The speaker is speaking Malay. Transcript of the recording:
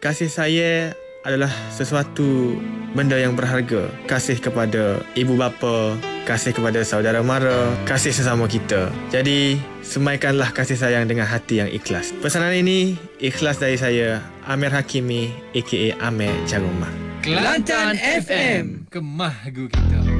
kasih saya adalah sesuatu benda yang berharga. Kasih kepada ibu bapa, kasih kepada saudara mara, kasih sesama kita. Jadi, semaikanlah kasih sayang dengan hati yang ikhlas. Pesanan ini ikhlas dari saya, Amir Hakimi aka Amir Jarumah. Kelantan FM, Kemah Gu kita.